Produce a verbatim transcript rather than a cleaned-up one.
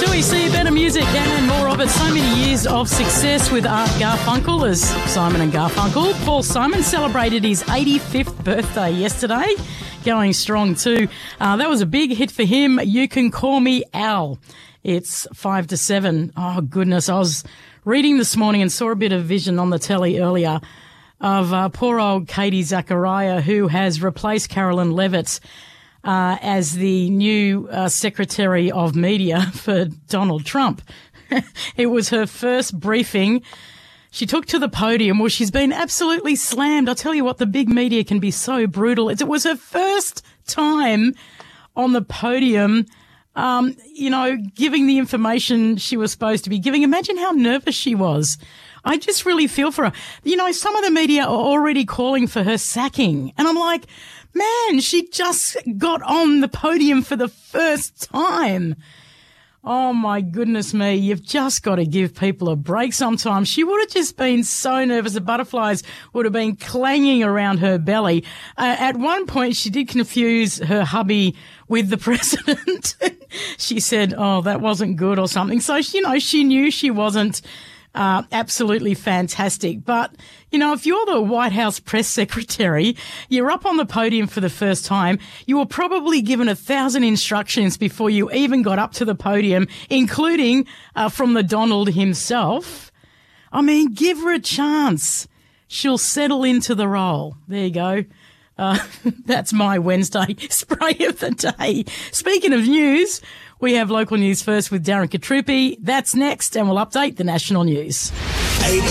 Till we see better music and more of it. So many years of success with Art Garfunkel as Simon and Garfunkel. Paul Simon celebrated his eighty-fifth birthday yesterday, going strong too. Uh, that was a big hit for him. You Can Call Me Al. It's five to seven. Oh, goodness. I was reading this morning and saw a bit of vision on the telly earlier of uh, poor old Katie Zachariah, who has replaced Carolyn Levitt uh, as the new uh, Secretary of Media for Donald Trump. It was her first briefing. She took to the podium. Well, she's been absolutely slammed. I'll tell you what, the big media can be so brutal. It was her first time on the podium, um, you know, giving the information she was supposed to be giving. Imagine how nervous she was. I just really feel for her. You know, some of the media are already calling for her sacking. And I'm like, man, she just got on the podium for the first time. Oh, my goodness me. You've just got to give people a break sometimes. She would have just been so nervous. The butterflies would have been clanging around her belly. Uh, at one point, she did confuse her hubby with the president. She said, oh, that wasn't good or something. So, you know, she knew she wasn't Uh, absolutely fantastic. But, you know, if you're the White House press secretary, you're up on the podium for the first time, you were probably given a thousand instructions before you even got up to the podium, including uh, from the Donald himself. I mean, give her a chance. She'll settle into the role. There you go. Uh, that's my Wednesday spray of the day. Speaking of news, we have local news first with Darren Katrupi. That's next, and we'll update the national news.